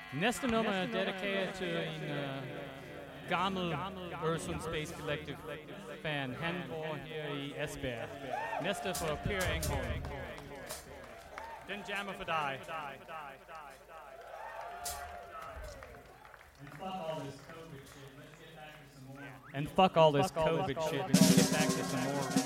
Næste nummer er dedikeret til en gammel Øresund Space Collective fan. Han bor her i Esbjerg. Næste for Per Engholm. Den jammer for dig. And fuck all this COVID shit. Let's get back to some more.